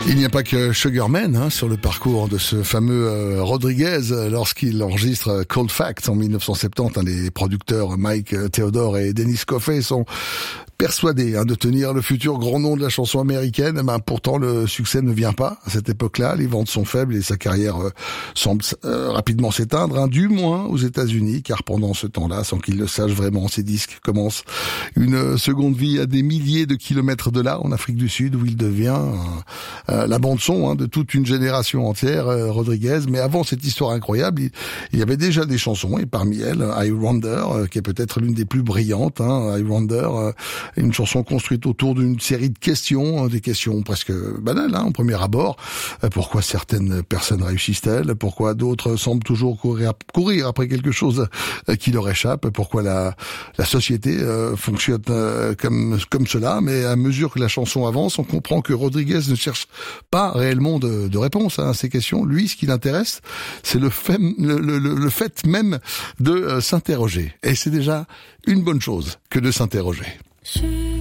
Il n'y a pas que Sugarman sur le parcours de ce fameux Rodriguez lorsqu'il enregistre Cold Fact en 1970. Les producteurs Mike Theodore et Dennis Coffey sont persuadés de tenir le futur grand nom de la chanson américaine. Pourtant, le succès ne vient pas à cette époque-là. Les ventes sont faibles et sa carrière semble rapidement s'éteindre, du moins aux États-Unis, car pendant ce temps-là, sans qu'il le sache vraiment, ses disques commencent une seconde vie à des milliers de kilomètres de là, en Afrique du Sud, où il devient la bande-son de toute une génération entière, Rodriguez. Mais avant cette histoire incroyable, il y avait déjà des chansons, et parmi elles, I Wonder, qui est peut-être l'une des plus brillantes. I Wonder, une chanson construite autour d'une série de questions, des questions presque banales, au premier abord. Pourquoi certaines personnes réussissent-elles? Pourquoi d'autres semblent toujours courir après quelque chose qui leur échappe? Pourquoi la société fonctionne comme cela? Mais à mesure que la chanson avance, on comprend que Rodriguez ne cherche pas réellement de réponse à ces questions. Lui, ce qui l'intéresse, c'est le fait même de s'interroger. Et c'est déjà une bonne chose que de s'interroger.